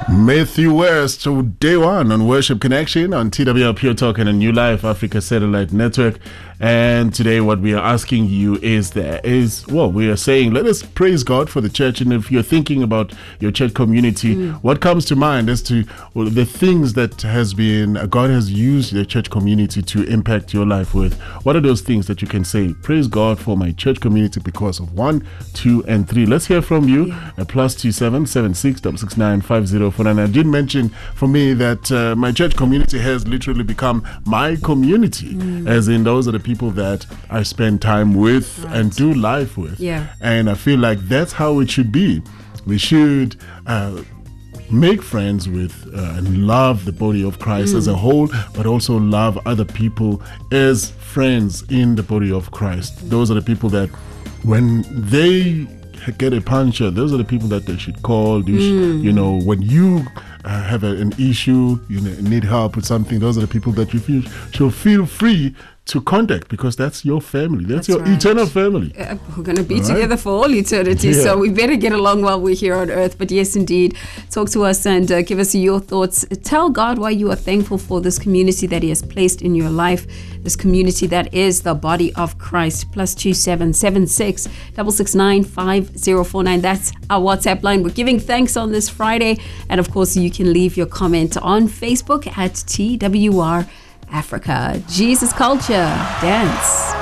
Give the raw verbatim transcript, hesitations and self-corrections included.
Matthew West to day one on Worship Connection on T W R Pure Talk and a New Life Africa Satellite Network. And today what we are asking you is there is, well, we are saying, let us praise God for the church. And if you're thinking about your church community, mm. what comes to mind as to well, the things that has been, God has used the church community to impact your life with? What are those things that you can say, praise God for my church community because of one, two, and three? Let's hear from you. Yeah. A plus two seven seven six six six nine five zero four nine. I did mention for me that uh, my church community has literally become my community, mm. as in those are the people that I spend time with right. and do life with. Yeah. And I feel like that's how it should be. We should uh, make friends with uh, and love the body of Christ mm. as a whole, but also love other people as friends in the body of Christ. Mm. Those are the people that when they get a puncture, those are the people that they should call. You, mm. sh- you know, when you uh, have a, an issue, you know, need help with something, those are the people that you feel should feel free to contact, because that's your family. That's, that's your right. eternal family. Uh, we're going to be all together right? for all eternity, yeah. so we better get along while we're here on earth. But yes, indeed, talk to us and uh, give us your thoughts. Tell God why you are thankful for this community that He has placed in your life, this community that is the body of Christ. Plus two seven seven six double six nine five zero four nine. That's our WhatsApp line. We're giving thanks on this Friday, and of course, you can leave your comment on Facebook at T W R Africa. Jesus Culture Dance.